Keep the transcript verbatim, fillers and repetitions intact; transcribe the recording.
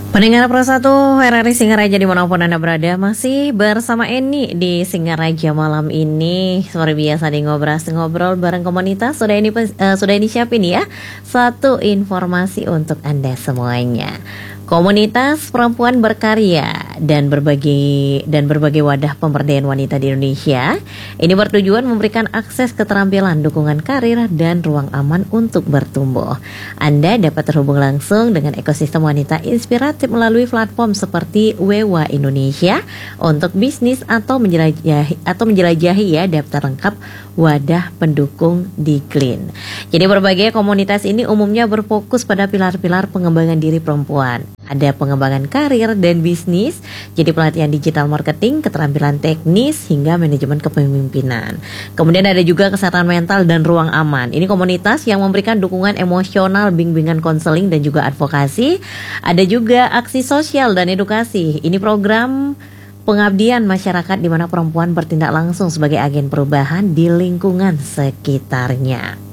Pendengar Pro satu R R I Singaraja dimanapun Anda berada, masih bersama Eni di Singaraja malam ini. Seperti biasa di ngobrol-ngobrol bareng komunitas. Sudah ini uh, sudah ini siapin ya satu informasi untuk Anda semuanya. Komunitas perempuan berkarya dan berbagai dan berbagai wadah pemberdayaan wanita di Indonesia ini bertujuan memberikan akses keterampilan, dukungan karir, dan ruang aman untuk bertumbuh. Anda dapat terhubung langsung dengan ekosistem wanita inspiratif melalui platform seperti Wewa Indonesia untuk bisnis atau menjelajahi atau menjelajahi ya daftar lengkap wadah pendukung di Clean. Jadi berbagai komunitas ini umumnya berfokus pada pilar-pilar pengembangan diri perempuan. Ada pengembangan karir dan bisnis, jadi pelatihan digital marketing, keterampilan teknis, hingga manajemen kepemimpinan. Kemudian ada juga kesehatan mental dan ruang aman. Ini komunitas yang memberikan dukungan emosional, bimbingan konseling, dan juga advokasi. Ada juga aksi sosial dan edukasi. Ini program pengabdian masyarakat di mana perempuan bertindak langsung sebagai agen perubahan di lingkungan sekitarnya.